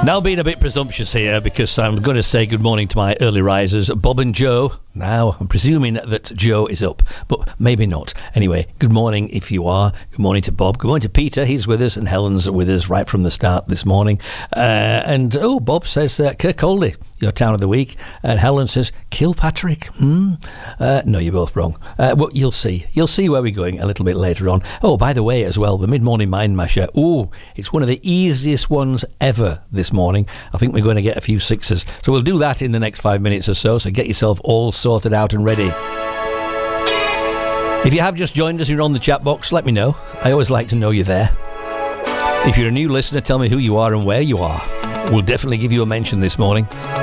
Now being a bit presumptuous here because I'm going to say good morning to my early risers, Bob and Joe. Now, I'm presuming that Joe is up, but maybe not. Anyway, good morning if you are. Good morning to Bob. Good morning to Peter. He's with us, and Helen's with us right from the start this morning. Bob says Kirkcaldy, your town of the week. And Helen says Kilpatrick. No, you're both wrong. Well, you'll see. You'll see where we're going a little bit later on. Oh, by the way, as well, the Mid-Morning Mind Masher. Oh, it's one of the easiest ones ever this morning. I think we're going to get a few sixes. So we'll do that in the next 5 minutes or so. So get yourself all sorted out and ready. If you have just joined us, you're on the chat box, let me know. I always like to know you're there. If you're a new listener, tell me who you are and where you are. We'll definitely give you a mention this morning.